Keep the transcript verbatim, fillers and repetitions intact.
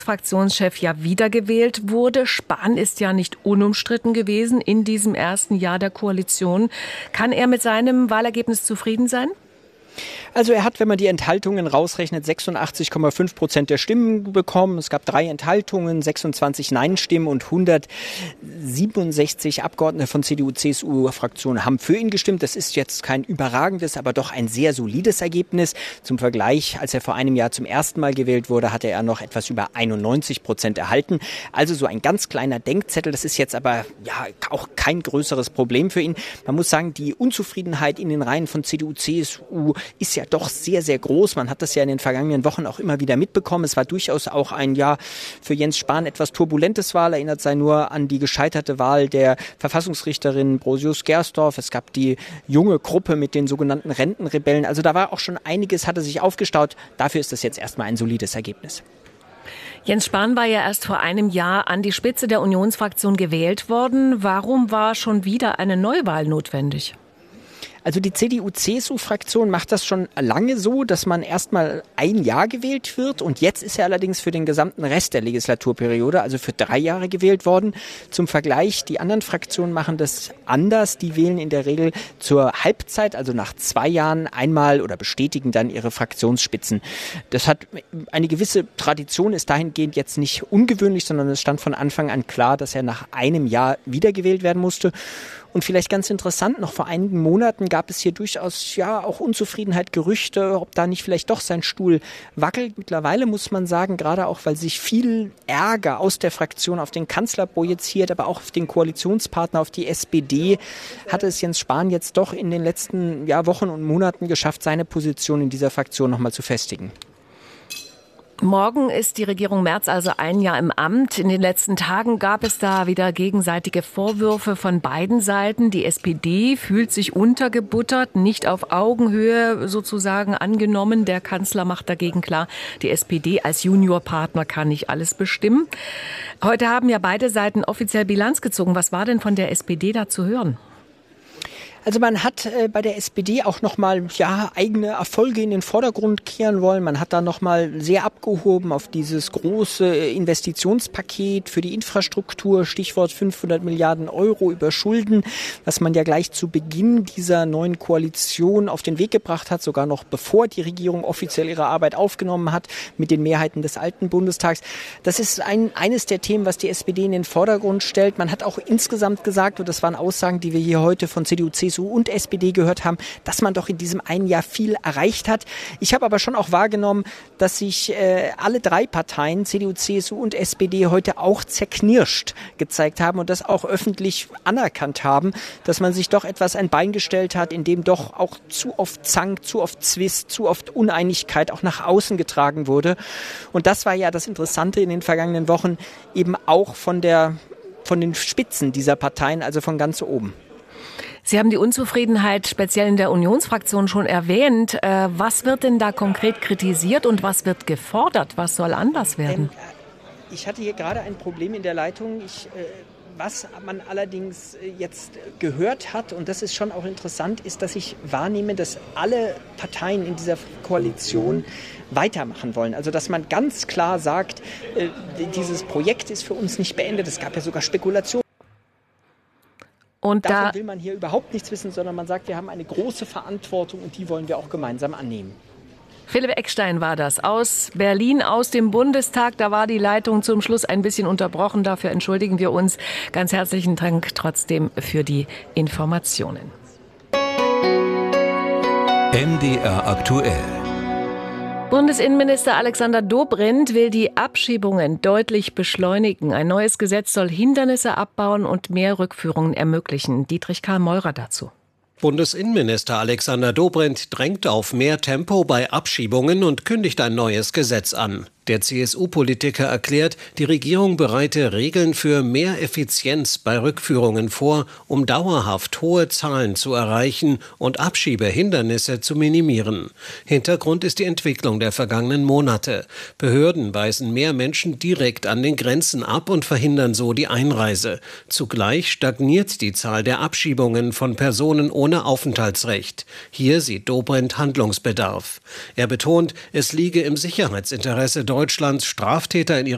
Fraktionschef ja wiedergewählt wurde. Spahn ist ja nicht unumstritten gewesen in diesem ersten Jahr der Koalition. Kann er mit seinem Wahlergebnis zufrieden sein? Also er hat, wenn man die Enthaltungen rausrechnet, sechsundachtzig Komma fünf Prozent der Stimmen bekommen. Es gab drei Enthaltungen, sechsundzwanzig Nein-Stimmen und hundertsiebenundsechzig Abgeordnete von C D U C S U-Fraktionen haben für ihn gestimmt. Das ist jetzt kein überragendes, aber doch ein sehr solides Ergebnis. Zum Vergleich, als er vor einem Jahr zum ersten Mal gewählt wurde, hatte er noch etwas über einundneunzig Prozent erhalten. Also so ein ganz kleiner Denkzettel. Das ist jetzt aber ja auch kein größeres Problem für ihn. Man muss sagen, die Unzufriedenheit in den Reihen von C D U C S U ist ja doch sehr, sehr groß. Man hat das ja in den vergangenen Wochen auch immer wieder mitbekommen. Es war durchaus auch ein Jahr für Jens Spahn etwas turbulentes Wahl. Erinnert sei nur an die gescheiterte Wahl der Verfassungsrichterin Brosius-Gersdorf. Es gab die junge Gruppe mit den sogenannten Rentenrebellen. Also da war auch schon einiges, hatte sich aufgestaut. Dafür ist das jetzt erstmal ein solides Ergebnis. Jens Spahn war ja erst vor einem Jahr an die Spitze der Unionsfraktion gewählt worden. Warum war schon wieder eine Neuwahl notwendig? Also die C D U C S U-Fraktion macht das schon lange so, dass man erstmal ein Jahr gewählt wird. Und jetzt ist er allerdings für den gesamten Rest der Legislaturperiode, also für drei Jahre gewählt worden. Zum Vergleich, die anderen Fraktionen machen das anders. Die wählen in der Regel zur Halbzeit, also nach zwei Jahren einmal oder bestätigen dann ihre Fraktionsspitzen. Das hat eine gewisse Tradition, ist dahingehend jetzt nicht ungewöhnlich, sondern es stand von Anfang an klar, dass er nach einem Jahr wiedergewählt werden musste. Und vielleicht ganz interessant, noch vor einigen Monaten gab es hier durchaus ja auch Unzufriedenheit, Gerüchte, ob da nicht vielleicht doch sein Stuhl wackelt. Mittlerweile muss man sagen, gerade auch, weil sich viel Ärger aus der Fraktion auf den Kanzler projiziert, aber auch auf den Koalitionspartner, auf die S P D, hatte es Jens Spahn jetzt doch in den letzten ja, Wochen und Monaten geschafft, seine Position in dieser Fraktion nochmal zu festigen. Morgen ist die Regierung Merz also ein Jahr im Amt. In den letzten Tagen gab es da wieder gegenseitige Vorwürfe von beiden Seiten. Die S P D fühlt sich untergebuttert, nicht auf Augenhöhe sozusagen angenommen. Der Kanzler macht dagegen klar, die S P D als Juniorpartner kann nicht alles bestimmen. Heute haben ja beide Seiten offiziell Bilanz gezogen. Was war denn von der S P D da zu hören? Also man hat äh, bei der S P D auch nochmal ja, eigene Erfolge in den Vordergrund kehren wollen. Man hat da nochmal sehr abgehoben auf dieses große Investitionspaket für die Infrastruktur, Stichwort fünfhundert Milliarden Euro über Schulden, was man ja gleich zu Beginn dieser neuen Koalition auf den Weg gebracht hat, sogar noch bevor die Regierung offiziell ihre Arbeit aufgenommen hat mit den Mehrheiten des alten Bundestags. Das ist ein, eines der Themen, was die S P D in den Vordergrund stellt. Man hat auch insgesamt gesagt, und das waren Aussagen, die wir hier heute von C D U, C S U und S P D gehört haben, dass man doch in diesem einen Jahr viel erreicht hat. Ich habe aber schon auch wahrgenommen, dass sich äh, alle drei Parteien, C D U, C S U und S P D, heute auch zerknirscht gezeigt haben und das auch öffentlich anerkannt haben, dass man sich doch etwas ein Bein gestellt hat, in dem doch auch zu oft Zank, zu oft Zwist, zu oft Uneinigkeit auch nach außen getragen wurde. Und das war ja das Interessante in den vergangenen Wochen, eben auch von der, von den Spitzen dieser Parteien, also von ganz oben. Sie haben die Unzufriedenheit speziell in der Unionsfraktion schon erwähnt. Was wird denn da konkret kritisiert und was wird gefordert? Was soll anders werden? Ich hatte hier gerade ein Problem in der Leitung. Ich, äh, was man allerdings jetzt gehört hat, und das ist schon auch interessant, ist, dass ich wahrnehme, dass alle Parteien in dieser Koalition weitermachen wollen. Also dass man ganz klar sagt, äh, dieses Projekt ist für uns nicht beendet. Es gab ja sogar Spekulationen. Und Davon da will man hier überhaupt nichts wissen, sondern man sagt, wir haben eine große Verantwortung und die wollen wir auch gemeinsam annehmen. Philipp Eckstein war das aus Berlin, aus dem Bundestag. Da war die Leitung zum Schluss ein bisschen unterbrochen. Dafür entschuldigen wir uns. Ganz herzlichen Dank trotzdem für die Informationen. M D R aktuell. Bundesinnenminister Alexander Dobrindt will die Abschiebungen deutlich beschleunigen. Ein neues Gesetz soll Hindernisse abbauen und mehr Rückführungen ermöglichen. Dietrich Karl Meurer dazu. Bundesinnenminister Alexander Dobrindt drängt auf mehr Tempo bei Abschiebungen und kündigt ein neues Gesetz an. Der C S U-Politiker erklärt, die Regierung bereite Regeln für mehr Effizienz bei Rückführungen vor, um dauerhaft hohe Zahlen zu erreichen und Abschiebehindernisse zu minimieren. Hintergrund ist die Entwicklung der vergangenen Monate. Behörden weisen mehr Menschen direkt an den Grenzen ab und verhindern so die Einreise. Zugleich stagniert die Zahl der Abschiebungen von Personen ohne Aufenthaltsrecht. Hier sieht Dobrindt Handlungsbedarf. Er betont, es liege im Sicherheitsinteresse Deutschlands, Straftäter in ihre